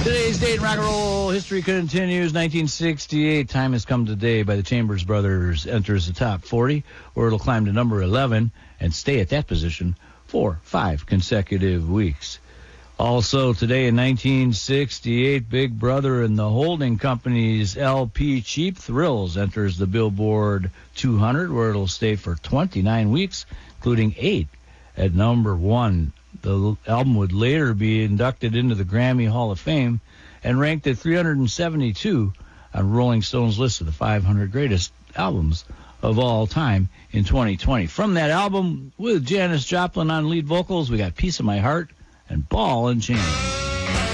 Today's date in rock and roll history continues. 1968, Time Has Come Today by the Chambers Brothers enters the top 40, where it'll climb to number 11 and stay at that position for 5 consecutive weeks. Also today in 1968, Big Brother and the Holding Company's LP Cheap Thrills enters the Billboard 200, where it'll stay for 29 weeks, including 8 at number 1. The album would later be inducted into the Grammy Hall of Fame and ranked at 372 on Rolling Stone's list of the 500 greatest albums of all time in 2020. From that album, with Janis Joplin on lead vocals, we got Piece of My Heart and Ball and Chain.